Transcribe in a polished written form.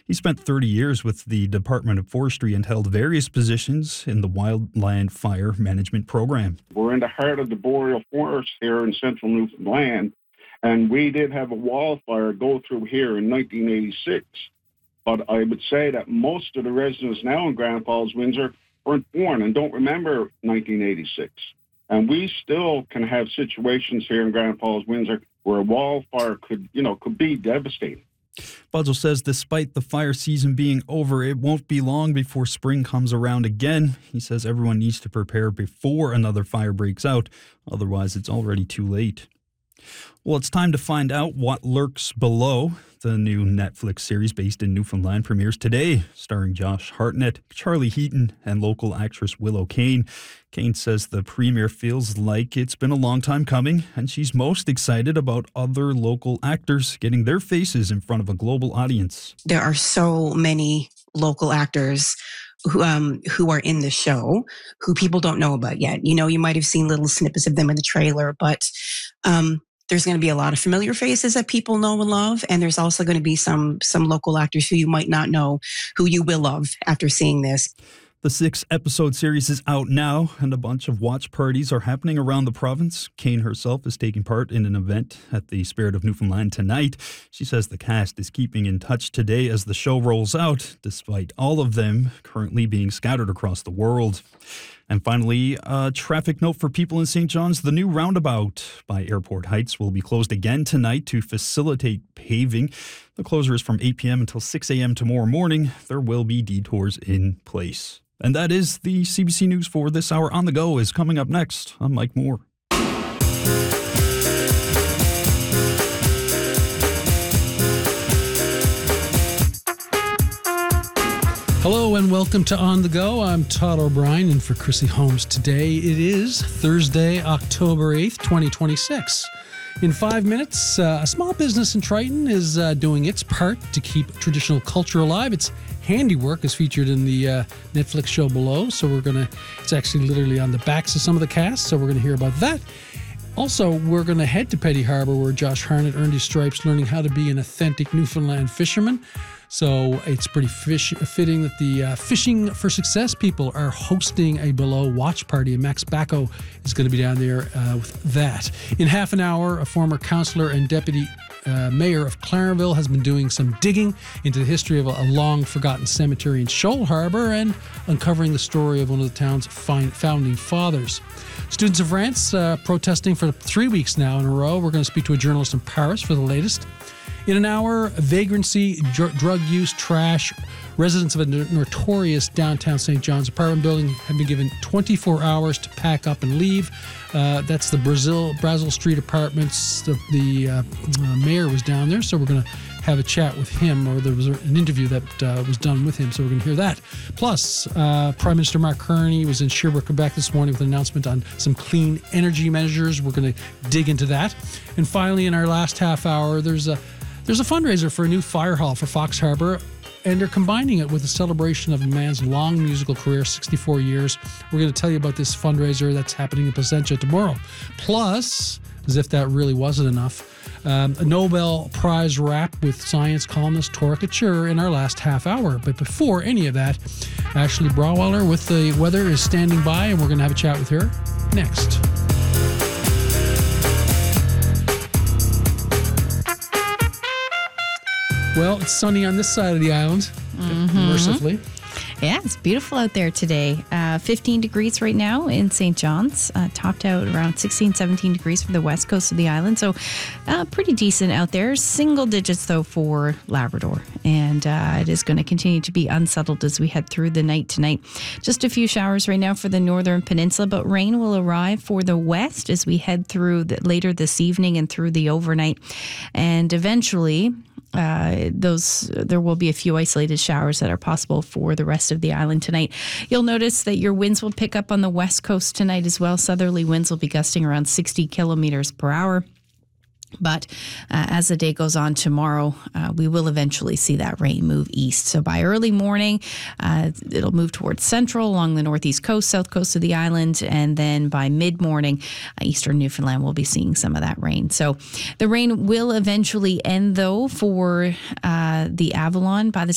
He spent 30 years with the Department of Forestry and held various positions in the Wildland Fire Management Program. We're in the heart of the boreal forest here in central Newfoundland, and we did have a wildfire go through here in 1986. But I would say that most of the residents now in Grand Falls, Windsor, weren't born and don't remember 1986. And we still can have situations here in Grand Falls, Windsor, where a wildfire could be devastating. Budgell says despite the fire season being over, it won't be long before spring comes around again. He says everyone needs to prepare before another fire breaks out. Otherwise, it's already too late. Well, it's time to find out what lurks below. The new Netflix series based in Newfoundland premieres today, starring Josh Hartnett, Charlie Heaton, and local actress Willow Kane. Kane says the premiere feels like it's been a long time coming, and she's most excited about other local actors getting their faces in front of a global audience. There are so many local actors who are in the show who people don't know about yet. You might have seen little snippets of them in the trailer, but there's going to be a lot of familiar faces that people know and love, and there's also going to be some local actors who you might not know, who you will love after seeing this. The 6-episode series is out now, and a bunch of watch parties are happening around the province. Kane herself is taking part in an event at the Spirit of Newfoundland tonight. She says the cast is keeping in touch today as the show rolls out, despite all of them currently being scattered across the world. And finally, a traffic note for people in St. John's. The new roundabout by Airport Heights will be closed again tonight to facilitate paving. The closure is from 8 p.m. until 6 a.m. tomorrow morning. There will be detours in place. And that is the CBC News for this hour. On the Go is coming up next. I'm Mike Moore. Hello and welcome to On the Go. I'm Todd O'Brien, and for Chrissy Holmes today, it is Thursday, October 8th, 2026. In 5 minutes, a small business in Triton is doing its part to keep traditional culture alive. Its handiwork is featured in the Netflix show below, so it's actually literally on the backs of some of the cast, so we're going to hear about that. Also, we're going to head to Petty Harbour, where Josh Hartnett earned his stripes learning how to be an authentic Newfoundland fisherman. So it's pretty fitting that the Fishing for Success people are hosting a below watch party, and Max Bacco is going to be down there with that. In half an hour, a former councillor and deputy mayor of Clarenville has been doing some digging into the history of a long-forgotten cemetery in Shoal Harbour and uncovering the story of one of the town's founding fathers. Students of France protesting for 3 weeks now in a row. We're going to speak to a journalist in Paris for the latest. In an hour, vagrancy, drug use, trash. Residents of a notorious downtown St. John's apartment building have been given 24 hours to pack up and leave. That's the Brazil Street Apartments. The mayor was down there, so we're going to have a chat with him, or there was an interview that was done with him, so we're going to hear that. Plus, Prime Minister Mark Carney was in Sherbrooke, Quebec this morning with an announcement on some clean energy measures. We're going to dig into that. And finally, in our last half hour, there's a fundraiser for a new fire hall for Fox Harbour, and they're combining it with a celebration of a man's long musical career, 64 years. We're going to tell you about this fundraiser that's happening in Placentia tomorrow. Plus, as if that really wasn't enough, a Nobel Prize wrap with science columnist Tora Couture in our last half hour. But before any of that, Ashley Brawweller with the weather is standing by, and we're going to have a chat with her next. Well, it's sunny on this side of the island, mercifully. Yeah, it's beautiful out there today. 15 degrees right now in St. John's. Topped out around 16, 17 degrees for the west coast of the island. So pretty decent out there. Single digits, though, for Labrador. And it is going to continue to be unsettled as we head through the night tonight. Just a few showers right now for the northern peninsula, but rain will arrive for the west as we head through later this evening and through the overnight. And eventually, there will be a few isolated showers that are possible for the rest of the island tonight. You'll notice that your winds will pick up on the west coast tonight as well. Southerly winds will be gusting around 60 kilometers per hour. But as the day goes on tomorrow, we will eventually see that rain move east. So by early morning, it'll move towards central along the northeast coast, south coast of the island. And then by mid-morning, eastern Newfoundland will be seeing some of that rain. So the rain will eventually end, though, for the Avalon by the